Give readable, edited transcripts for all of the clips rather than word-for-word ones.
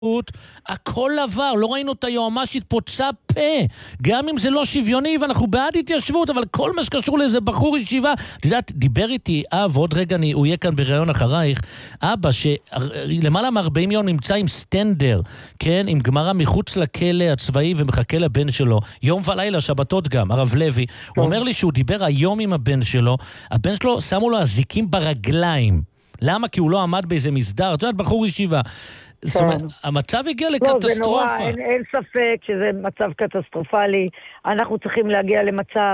הכל עבר, לא ראינו את היועמ"שית פוצה פה, גם אם זה לא שוויוני, ואנחנו בעד התיישבות, אבל כל מה שקשור לאיזה בחור ישיבה, את יודעת, דיבר איתי אב, עוד רגע הוא יהיה כאן בראיון אחרייך, אבא שלמעלה מ-40 יום נמצא עם סטנדר, כן, עם גמרא מחוץ לכלא הצבאי ומחכה לבן שלו, יום ולילה, שבתות גם, הרב לוי, הוא אומר לי שהוא דיבר היום עם הבן שלו, הבן שלו שמו לו אזיקים ברגליים, למה? כי הוא לא עמד באיזה מסדר, את יודעת, בחור ישיבה, זאת אומרת, המצב הגיע לקטסטרופה. לא, זה נורא, אין ספק שזה מצב קטסטרופלי. אנחנו צריכים להגיע למצב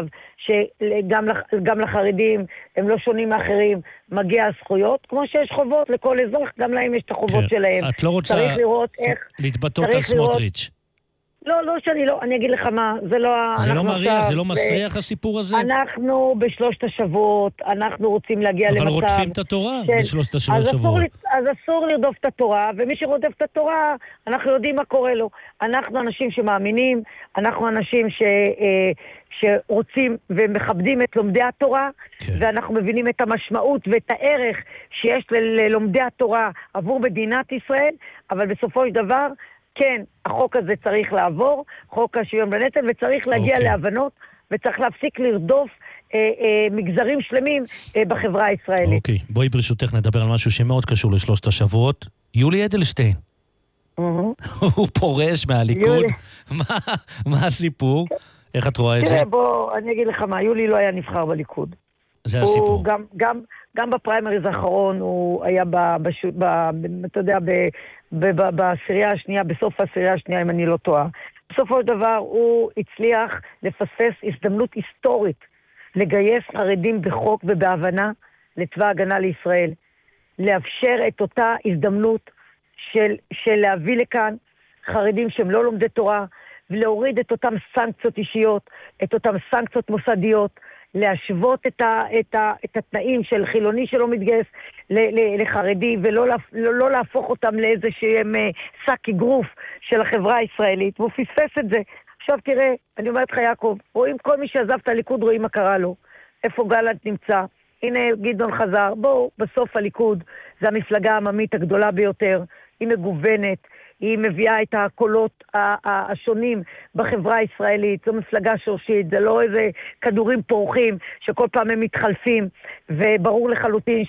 שגם לחרדים, הם לא שונים מאחרים, מגיע הזכויות, כמו שיש חובות לכל אזרח, גם להם יש את החובות שלהם. את לא רוצה להתבטאות על סמוטריץ'. לא, אני אגיד לך מה, זה לא... זה לא מריח, זה לא מסריח הסיפור הזה? אנחנו בשלושת השבועות, אנחנו רוצים להגיע למצב... אבל רודפים את התורה בשלושת השבועות. אז אסור לרדוף את התורה, ומי שרודף את התורה, אנחנו יודעים מה קורה לו. אנחנו אנשים שמאמינים, אנחנו אנשים שרוצים ומכבדים את לומדי התורה, ואנחנו מבינים את המשמעות ואת הערך שיש ללומדי התורה עבור מדינת ישראל, אבל בסופו של דבר... כן, החוק הזה צריך לעבור, חוק השוויון בנטל, וצריך להגיע להבנות, וצריך להפסיק לרדוף מגזרים שלמים בחברה הישראלית. אוקיי, בואי ברשותך נדבר על משהו שמאוד קשור לשלושת השבועות. יולי אדלשטיין. הוא פורש מהליכוד. מה הסיפור? איך את רואה את זה? תראה, בוא, אני אגיד לך מה, יולי לא היה נבחר בליכוד. זה הסיפור. גם בפריימריז האחרון הוא היה אתה יודע, בעשירייה השנייה, בסוף העשירייה השנייה, אם אני לא טועה. בסופו של דבר הוא הצליח לפספס הזדמנות היסטורית לגייס חרדים בחוק ובהבנה לצבא הגנה לישראל. לאפשר את אותה הזדמנות של להביא לכאן חרדים שהם לא לומדי תורה, ולהוריד את אותם סנקציות אישיות, את אותם סנקציות מוסדיות, להשוות את התנאים של חילוני שלא מתגייס לחרדי, ולא להפוך אותם לאיזה שהם שק אגרוף של החברה הישראלית, והוא פספס את זה. עכשיו תראה, אני אומרת לך יעקב, רואים כל מי שעזב את הליכוד, רואים מה קרה לו. איפה גלנט נמצא? הנה גדעון חזר. בואו, בסוף הליכוד זה המפלגה העממית הגדולה ביותר, היא מגוונת, היא מביאה את הקולות השונים בחברה הישראלית, זו מפלגה שורשית, זה לא איזה כדורים פורחים שכל פעם הם מתחלפים, וברור לחלוטין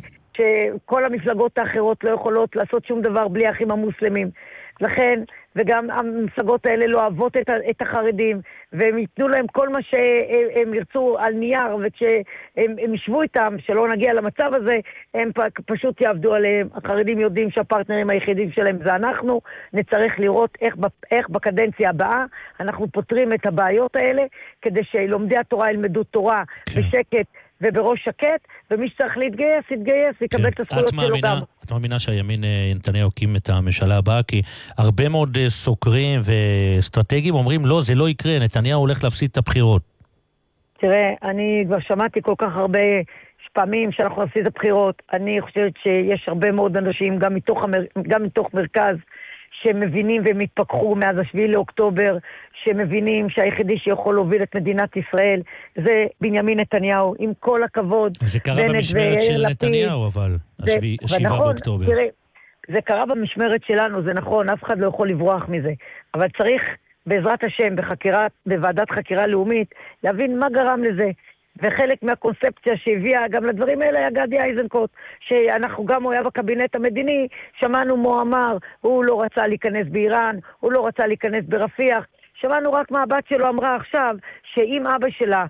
שכל המפלגות האחרות לא יכולות לעשות שום דבר בלי האחים המוסלמים. לכן, וגם המפלגות האלה לא אוהבות את החרדים, והם ייתנו להם כל מה שהם ירצו על נייר, וכשהם ישבו איתם, שלא נגיע למצב הזה, הם פשוט יעבדו עליהם. החרדים יודעים שהפרטנרים היחידים שלהם זה אנחנו, נצטרך לראות איך בקדנציה הבאה אנחנו פותרים את הבעיות האלה, כדי שלומדי התורה ילמדו תורה בשקט, ובראש שקט, ומי שצריך להתגייס, יתגייס, ויקבל את הזכויות שלו גם. את מאמינה שהימין נתניהו הקים את הממשלה הבאה, כי הרבה מאוד סוקרים ואסטרטגיים אומרים, לא, זה לא יקרה, נתניהו הולך להפסיד את הבחירות. תראה, אני כבר שמעתי כל כך הרבה פעמים שאנחנו נפסיד את הבחירות. אני חושבת שיש הרבה מאוד אנשים, גם מתוך מרכז, שמבינים והם התפכחו מאז 7 לאוקטובר, שמבינים שהיחידי שיכול להוביל את מדינת ישראל זה בנימין נתניהו, עם כל הכבוד. זה קרה במשמרת של נתניהו, אבל 7 באוקטובר. תראה, זה קרה במשמרת שלנו, זה נכון, אף אחד לא יכול לברוח מזה, אבל צריך בעזרת השם בוועדת חקירה לאומית להבין מה גרם לזה. וחלק מהקונספציה שהביאה גם לדברים האלה היה גדי איזנקוט, שאנחנו גם הוא היה בקבינט המדיני, שמענו מו אמר, הוא לא רצה להיכנס באיראן, הוא לא רצה להיכנס ברפיח, שמענו רק מה הבת שלו אמרה עכשיו, שאם אבא שלה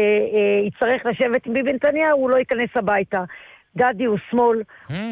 יצטרך לשבת עם ביבי נתניהו, הוא לא ייכנס הביתה. גדי הוא שמאל,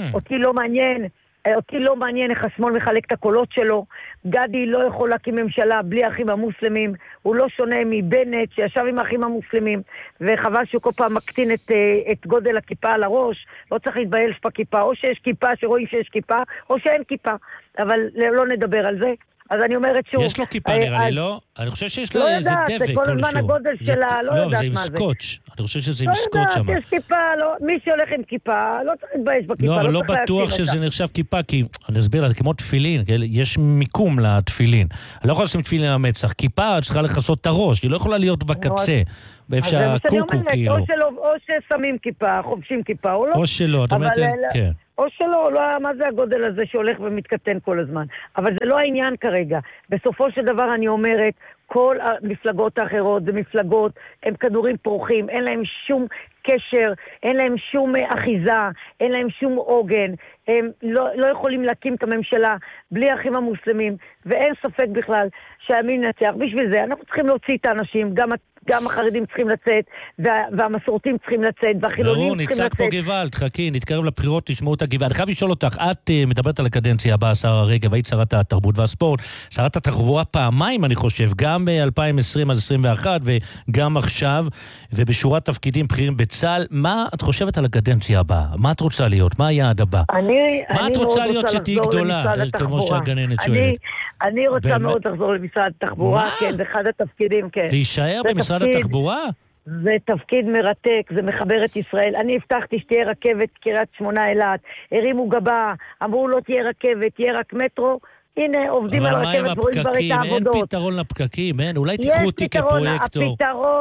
אותי לא מעניין איך השמאל מחלק את הקולות שלו. גדי לא יכול להקים ממשלה בלי האחים המוסלמים. הוא לא שונה מבנט שישב עם האחים המוסלמים, וחבל שהוא כל פעם מקטין את גודל הכיפה על הראש. לא צריך להתבייש בכיפה, או שיש כיפה שרואים שיש כיפה, או שאין כיפה. אבל לא נדבר על זה. אז אני אומרת שוב... יש לו כיפה נראה לי, לא? אני חושב שיש לו איזה דבק כלשהו. זה כל הזמן הגודל שלה, לא יודעת מה זה. לא, זה עם סקוץ'. אני חושב שזה עם סקוץ' שם. לא יודעת, יש כיפה, מי שהולך עם כיפה, לא צריך להתבייש בכיפה. לא בטוח שזה נחשב כיפה, כי אני אסביר לה, כמו תפילין, יש מיקום לתפילין. אני לא יכול לשים תפילין למצח. כיפה צריכה לחסות את הראש, היא לא יכולה להיות בקצה. באיפה שהקוקו כאילו. או ששמים כיפה, חובשים כיפה, או לא. או שלא, את אומרת, כן. או שלא, מה זה הגודל הזה שהולך ומתקטן כל הזמן. אבל זה לא העניין כרגע. בסופו של דבר אני אומרת, כל המפלגות האחרות זה מפלגות, הם כדורים פורחים, אין להם שום קשר, אין להם שום אחיזה, אין להם שום עוגן, הם לא יכולים להקים את הממשלה בלי האחים המוסלמים, ואין ספק בכלל שהימין ינצח. בשביל זה אנחנו צריכים להוציא את האנשים, גם החרדים צריכים לצאת, והמסורתיים צריכים לצאת, והחילונים צריכים לצאת. נצעק פה גוואלד, חכי, נתקרב לבחירות, תשמעו את הגוואלד. אני חייב לשאול אותך, את מדברת על הקדנציה הבאה, שרה רגב, היית שרת התרבות והספורט, שרת התחבורה פעמיים, אני חושב, גם ב-2020-2021 וגם עכשיו, ובשורת תפקידים בכירים בצה"ל. מה את חושבת על הקדנציה הבאה? מה את רוצה להיות? מה היעד הבא? מה את רוצה להיות שתהי גדולה, כמו שהגננת שואלת? אני רוצה מאוד לחזור למשרד התחבורה, כן, זה אחד התפקידים, כן. להישאר במשרד התחבורה? זה תפקיד מרתק, זה מחבר את ישראל. אני הבטחתי שתהיה רכבת קריית שמונה אילת, הרימו גבה, אמרו לא תהיה רכבת, תהיה רק מטרו. הנה, עובדים על רכבת ורואים כבר את העבודות. אין פתרון לפקקים, אין? אולי תיקחו אותי כפרויקטור.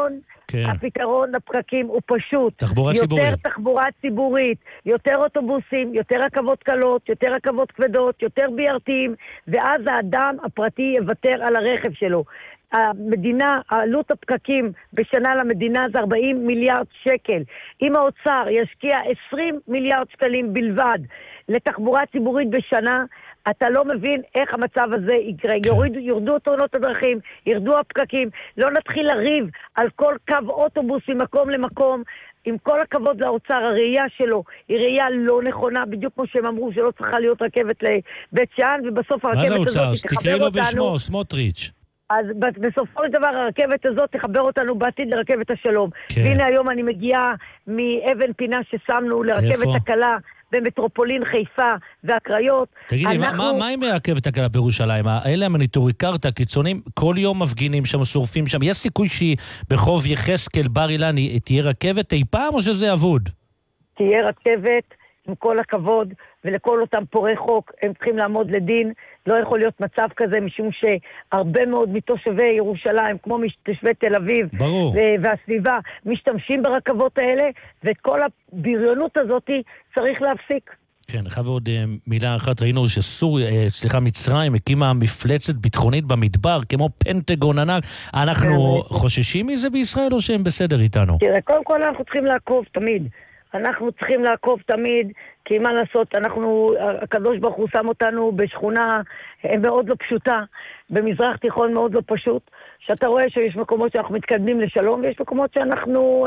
הפתרון לפקקים הוא פשוט. תחבורה ציבורית. יותר תחבורה ציבורית, יותר אוטובוסים, יותר רכבות קלות, יותר רכבות כבדות, יותר BRTים, ואז האדם הפרטי יוותר על הרכב שלו. המדינה, עלות הפקקים בשנה למדינה זה 40 מיליארד שקל. אם האוצר ישקיע 20 מיליארד שקלים בלבד לתחבורה ציבורית בשנה, אתה לא מבין איך המצב הזה יקרה. ירדו תאונות הדרכים, ירדו הפקקים, לא נתחיל לריב על כל קו אוטובוס ממקום למקום. עם כל הכבוד לאוצר, הראייה שלו היא ראייה לא נכונה, בדיוק כמו שהם אמרו שלא צריכה להיות רכבת לבית שאן, ובסוף הרכבת הזאת תחבר אותנו. תקראי לו בשמו, סמוטריץ'. אז בסופו של דבר הרכבת הזאת תחבר אותנו בעתיד לרכבת השלום. כן. והנה היום אני מגיעה מאבן פינה ששמנו לרכבת הקלה במטרופולין חיפה והקריות. תגידי, מה עם הרכבת הקלה בירושלים? אלה המניטוריקרט, הקיצונים, כל יום מפגינים שם, שורפים שם. יש סיכוי שברחוב יחזקאל בר אילן תהיה רכבת אי פעם או שזה אבוד? תהיה רכבת, עם כל הכבוד, ולכל אותם פורעי חוק, הם צריכים לעמוד לדין. לא יכול להיות מצב כזה, משום שהרבה מאוד מתושבי ירושלים, כמו מתושבי תל אביב והסביבה, משתמשים ברכבות האלה, ואת כל הבריונות הזאת צריך להפסיק. כן, חייב עוד מילה אחת, ראינו מצרים הקימה מפלצת ביטחונית במדבר, כמו פנטגון ענק. אנחנו חוששים מזה בישראל או שהם בסדר איתנו? תראה, קודם כל אנחנו צריכים לעקוב תמיד. אנחנו צריכים לעקוב תמיד, כי מה לעשות, הקדוש ברוך הוא שם אותנו בשכונה מאוד לא פשוטה, במזרח תיכון מאוד לא פשוט, שאתה רואה שיש מקומות שאנחנו מתקדמים לשלום, ויש מקומות שאנחנו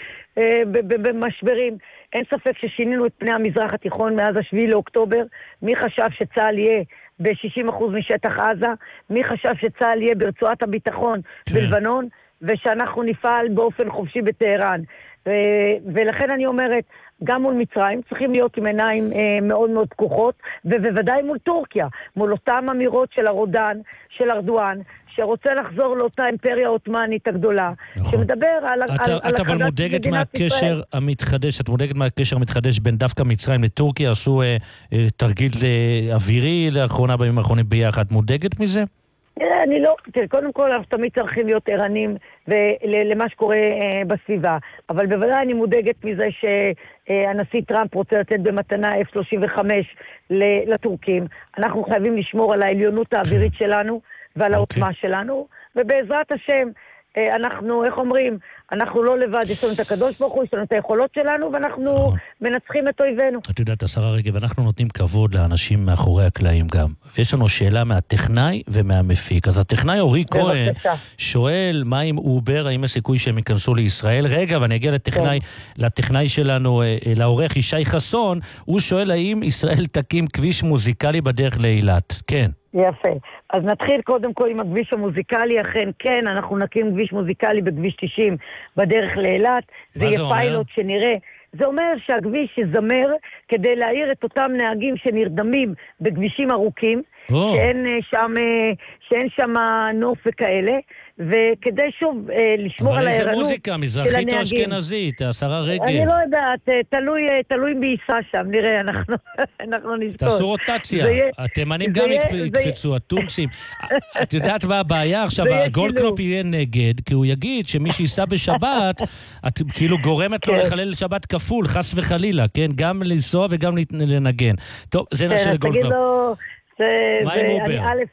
במשברים. אין ספק ששינינו את פני המזרח התיכון מאז 7 לאוקטובר, מי חשב שצה"ל יהיה ב-60% משטח עזה, מי חשב שצה"ל יהיה ברצועת הביטחון בלבנון, ושאנחנו נפעל באופן חופשי בטהרן. ולכן אני אומרת, גם מול מצרים צריכים להיות עם עיניים מאוד מאוד פקוחות, ובוודאי מול טורקיה, מול אותם אמירות של הרודן, של ארדואן, שרוצה לחזור לאותה אימפריה העות'מאנית הגדולה, שמדבר על את אבל מודאגת מהקשר המתחדש, את מודאגת מהקשר המתחדש בין דווקא מצרים לטורקיה, עשו תרגיל אווירי לאחרונה בימים האחרונים ביחד, את מודאגת מזה? אני לא, קודם כל אנחנו תמיד צריכים להיות ערנים למה שקורה בסביבה, אבל בוודאי אני מודאגת מזה שהנשיא טראמפ רוצה לתת במתנה F-35 לטורקים. אנחנו חייבים לשמור על העליונות האווירית שלנו ועל העוצמה שלנו, ובעזרת השם אנחנו, איך אומרים, אנחנו לא לבד, יש לנו את הקדוש ברוך הוא, יש לנו את היכולות שלנו, ואנחנו מנצחים את אויבינו. את יודעת, השרה רגב, אנחנו נותנים כבוד לאנשים מאחורי הקלעים גם. ויש לנו שאלה מהטכנאי ומהמפיק. אז הטכנאי אורי כהן שואל, מה עם אובר, האם יש סיכוי שהם ייכנסו לישראל? רגע, ואני אגיע לטכנאי שלנו, לעורך ישי חסון, הוא שואל, האם ישראל תקים כביש מוזיקלי בדרך לאילת? כן. יפה. אז נתחיל קודם כל עם הכביש המוזיקלי, אכן כן, אנחנו נקים כביש מוזיקלי בכביש 90 בדרך לאילת, זה יהיה פיילוט שנראה. זה אומר שהכביש יזמר כדי להעיר את אותם נהגים שנרדמים בכבישים ארוכים, שאין שם נוף וכאלה, וכדי שוב לשמור על הערנות אבל איזה מוזיקה, מזרחית או אשכנזית, השרה רגב? אני לא יודעת, תלוי מי ייסע שם, נראה, אנחנו נזכות. תעשו רוטציה, התימנים גם יקפצו, הטורקסים. את יודעת מה הבעיה עכשיו, גולדקנופ יהיה נגד, כי הוא יגיד שמי שייסע בשבת, את כאילו גורמת לו לחלל שבת כפול, חס וחלילה, כן? גם לנסוע וגם לנגן. טוב, זה נשאר לגולדקנופ. מה עם אובר?